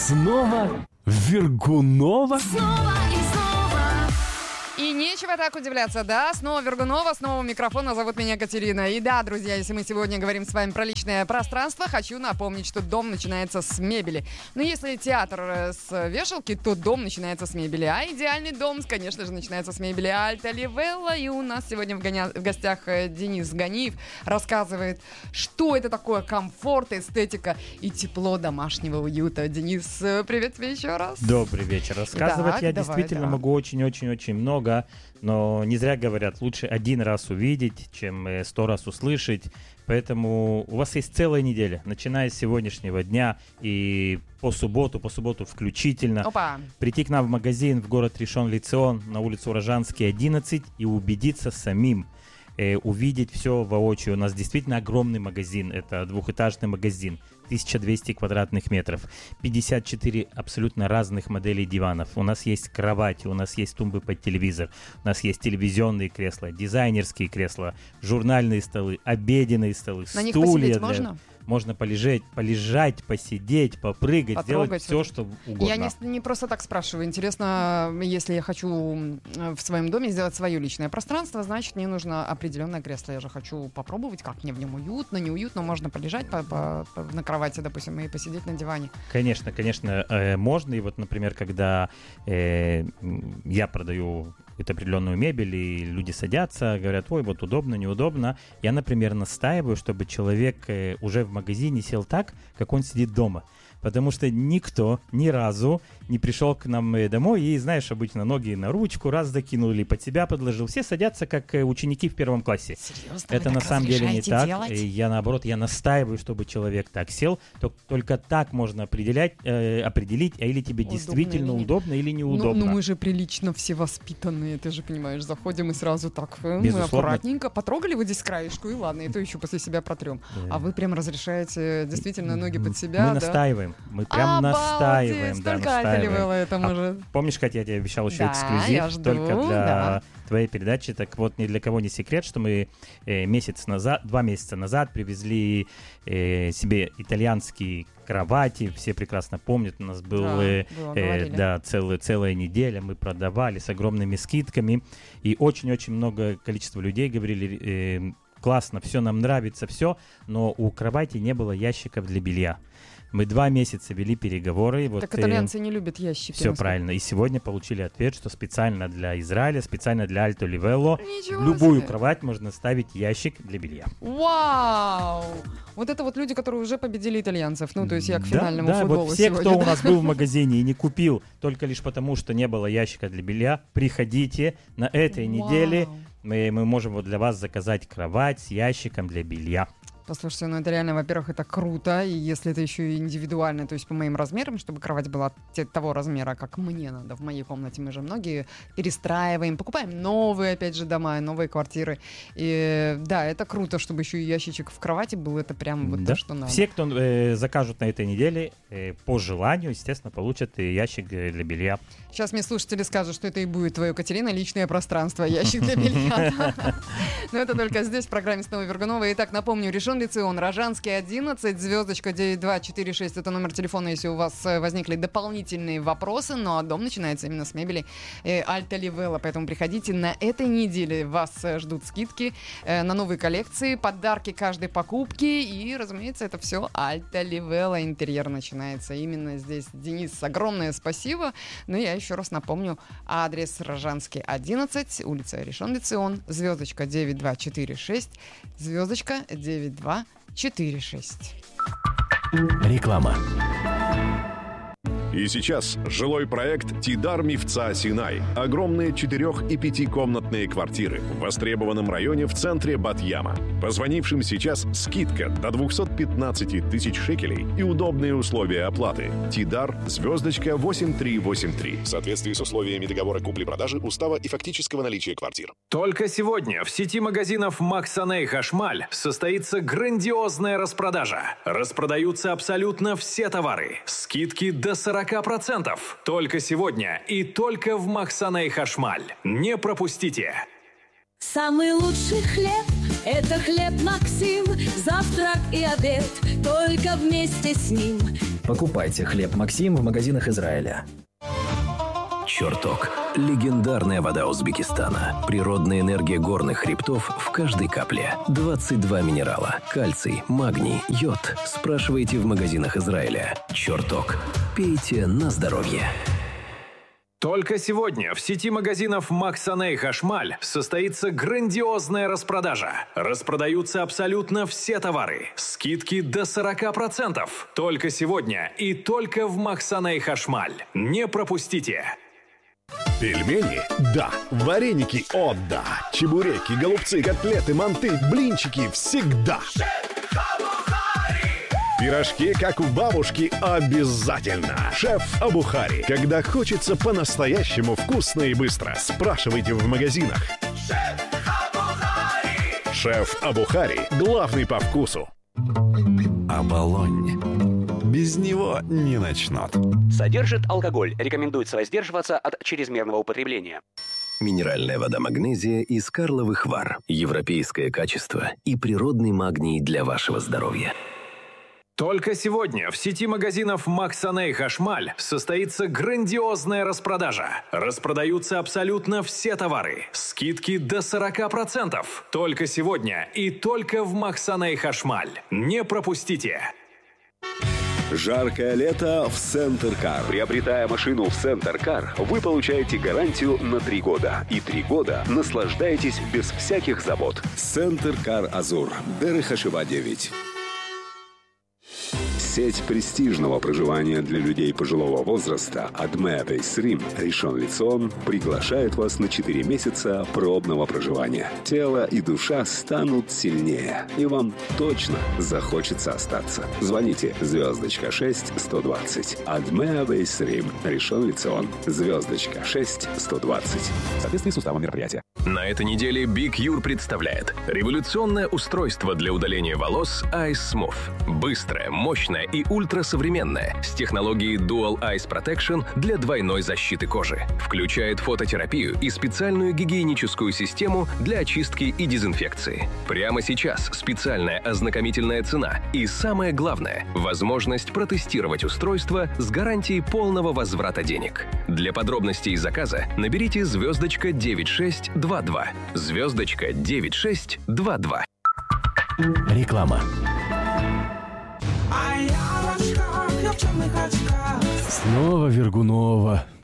снова Вергунова? Снова и снова. И нечего так удивляться, да? Снова Вергунова, снова у микрофона, зовут меня Катерина. И да, друзья, если мы сегодня говорим с вами про личное пространство, хочу напомнить, что дом начинается с мебели. Но если театр с вешалки, то дом начинается с мебели. А идеальный дом, конечно же, начинается с мебели Альта Ливелла. И у нас сегодня в гостях Денис Ганиев рассказывает, что это такое комфорт, эстетика и тепло домашнего уюта. Денис, привет тебе еще раз. Добрый вечер. Рассказывать Так, я давай, действительно да. могу очень-очень-очень много, но не зря говорят, лучше один раз увидеть, чем 100 раз услышать. Поэтому у вас есть целая неделя, начиная с сегодняшнего дня и по субботу включительно, Опа. прийти к нам в магазин в город Ришон-Ле-Цион на улицу Рожанский, 11 и убедиться самим, увидеть все воочию. У нас действительно огромный магазин, это двухэтажный магазин, 1200 квадратных метров, 54 абсолютно разных моделей диванов. У нас есть кровати, у нас есть тумбы под телевизор, у нас есть телевизионные кресла, дизайнерские кресла, журнальные столы, обеденные столы, На них стулья. посидеть можно? Можно полежать, посидеть, попрыгать, Потрогать. сделать все, что угодно. Я не просто так спрашиваю. Интересно, если я хочу в своем доме сделать свое личное пространство, значит, мне нужно определенное кресло. Я же хочу попробовать, как мне в нем уютно, неуютно. Можно полежать на кровати, допустим, и посидеть на диване. Конечно, можно. И вот, например, когда я продаю какую-то определенную мебель, и люди садятся, говорят, ой, вот удобно, неудобно. Я, например, настаиваю, чтобы человек уже в магазине сел так, как он сидит дома. Потому что никто ни разу не пришел к нам домой и, знаешь, обычно ноги на ручку раз закинул или под себя подложил. Все садятся, как ученики в первом классе. Серьезно? Это Вы на так самом деле не разрешаете так. делать? И я, наоборот, я настаиваю, чтобы человек так сел. Только так можно определить, или тебе Удобно действительно или нет. удобно или неудобно. Ну, мы же прилично все воспитанные, ты же понимаешь, заходим и сразу так, мы Безусловно. аккуратненько, потрогали вы здесь краешку, и ладно, и то еще после себя протрем. Да. А вы прям разрешаете действительно ноги под себя, Мы да? настаиваем. Мы прям настаиваем. Да, Только Альта Ливелла это А может. помнишь, Катя, я тебе обещал еще Да, эксклюзив я жду, только для да. твоей передачи. Так вот, ни для кого не секрет, что мы 2 месяца назад привезли себе итальянские кровати. Все прекрасно помнят, у нас был целая неделя, мы продавали с огромными скидками. И очень-очень много количества людей говорили, классно, все, нам нравится все, но у кровати не было ящиков для белья. Мы 2 месяца вели переговоры. Так итальянцы не любят ящики. Все насколько. правильно. И сегодня получили ответ, что специально для Израиля, специально для Альто Ливелло Ничего в любую себе. кровать можно ставить ящик для белья. Вау! Вот это вот люди, которые уже победили итальянцев. Ну, то есть я к финальному да, футболу вот все, сегодня. кто у нас был в магазине и не купил только лишь потому, что не было ящика для белья, приходите на этой неделе. Мы можем вот для вас заказать кровать с ящиком для белья. Послушайте, ну это реально, во-первых, это круто, и если это еще и индивидуально, то есть по моим размерам, чтобы кровать была того размера, как мне надо в моей комнате, мы же многие перестраиваем, покупаем новые, опять же, дома, новые квартиры, и да, это круто, чтобы еще и ящичек в кровати был, это прям вот Да. то, что надо. Все, кто закажут на этой неделе, по желанию, естественно, получат ящик для белья. Сейчас мне слушатели скажут, что это и будет твое, Катерина, личное пространство, ящик для белья. Но это только здесь, в программе «Снова Вергунова». Итак, напомню, Ришон-Ле-Цион, Рожанский, 11, звездочка 9246. Это номер телефона, если у вас возникли дополнительные вопросы. Ну, а дом начинается именно с мебели Альта Ливелла. Поэтому приходите. На этой неделе вас ждут скидки на новые коллекции, подарки каждой покупки. И, разумеется, это все Альта Ливелла. Интерьер начинается именно здесь. Денис, огромное спасибо. Но я еще раз напомню, адрес Рожанский, 11, улица Ришон-Ле-Цион, звездочка 9246, звездочка 9246. Реклама. И сейчас жилой проект «Тидар Мивца Синай». Огромные 4- и 5-комнатные квартиры в востребованном районе в центре Бат-Яма. Позвонившим сейчас скидка до 215 тысяч шекелей и удобные условия оплаты. Тидар, звездочка 8383. В соответствии с условиями договора купли-продажи, устава и фактического наличия квартир. Только сегодня в сети магазинов Максаней Хашмаль состоится грандиозная распродажа. Распродаются абсолютно все товары. Скидки до 40%. Только сегодня и только в Максаней Хашмаль. Не пропустите! Самый лучший хлеб – это хлеб Максим. Завтрак и обед только вместе с ним. Покупайте хлеб «Максим» в магазинах Израиля. Чертог. Легендарная вода Узбекистана. Природная энергия горных хребтов в каждой капле. 22 минерала. Кальций, магний, йод. Спрашивайте в магазинах Израиля. Чертог. Пейте на здоровье. Только сегодня в сети магазинов «Максаней Хашмаль» состоится грандиозная распродажа. Распродаются абсолютно все товары. Скидки до 40%. Только сегодня и только в «Максаней Хашмаль». Не пропустите! Пельмени? Да. Вареники? О, да. Чебуреки, голубцы, котлеты, манты, блинчики всегда. Пирожки, как у бабушки, обязательно. Шеф Абухари. Когда хочется по-настоящему вкусно и быстро. Спрашивайте в магазинах. Шеф Абухари. Главный по вкусу. Оболонь. Без него не начнут. Содержит алкоголь. Рекомендуется воздерживаться от чрезмерного употребления. Минеральная вода «Магнезия» из Карловых Вар. Европейское качество и природный магний для вашего здоровья. Только сегодня в сети магазинов «Максаней Хашмаль» состоится грандиозная распродажа. Распродаются абсолютно все товары. Скидки до 40%. Только сегодня и только в «Максаней Хашмаль». Не пропустите! Жаркое лето в Центр Кар. Приобретая машину в Центр Кар, вы получаете гарантию на 3 года. И 3 года наслаждаетесь без всяких забот. Центр Кар Азур. Дерехашева 9. Сеть престижного проживания для людей пожилого возраста Адме Бейсрим Ришон Лецион приглашает вас на 4 месяца пробного проживания. Тело и душа станут сильнее, и вам точно захочется остаться. Звоните звездочка 6 120. Адме Бейсрим Ришон Лецион. Звездочка 6 120. В соответствии с уставом мероприятия. На этой неделе Big Your представляет революционное устройство для удаления волос Ice Smooth. Быстрое, мощное и ультрасовременное с технологией Dual Ice Protection для двойной защиты кожи. Включает фототерапию и специальную гигиеническую систему для очистки и дезинфекции. Прямо сейчас специальная ознакомительная цена и, самое главное, возможность протестировать устройство с гарантией полного возврата денег. Для подробностей заказа наберите звездочка 9622. Звездочка 9622. Реклама. Снова Вергунова.